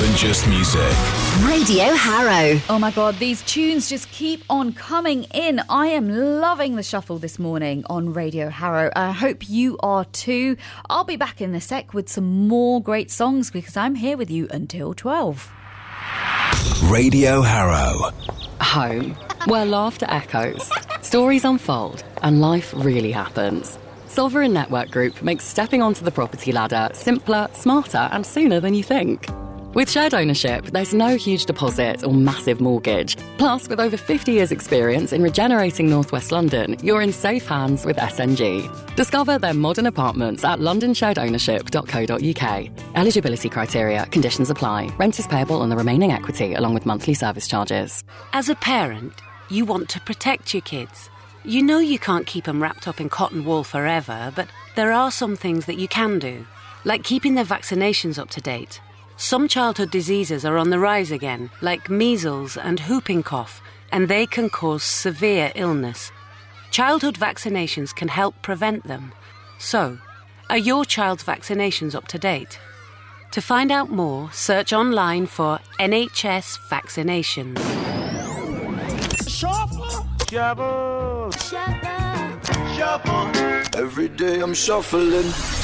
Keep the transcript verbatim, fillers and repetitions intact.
than just music. Radio Harrow. Oh my God, these tunes just keep on coming in. I am loving the shuffle this morning on Radio Harrow. I hope you are too. I'll be back in a sec with some more great songs because I'm here with you until twelve. Radio Harrow. Home, where laughter echoes, stories unfold, and life really happens. Sovereign Network Group makes stepping onto the property ladder simpler, smarter, and sooner than you think. With shared ownership, there's no huge deposit or massive mortgage. Plus, with over fifty years' experience in regenerating North West London, you're in safe hands with S N G. Discover their modern apartments at london shared ownership dot co dot uk. Eligibility criteria, conditions apply. Rent is payable on the remaining equity along with monthly service charges. As a parent, you want to protect your kids. You know you can't keep them wrapped up in cotton wool forever, but there are some things that you can do, like keeping their vaccinations up to date. Some childhood diseases are on the rise again, like measles and whooping cough, and they can cause severe illness. Childhood vaccinations can help prevent them. So, are your child's vaccinations up to date? To find out more, search online for N H S vaccinations. Shuffle, shuffle, shuffle, shuffle. Every day I'm shuffling.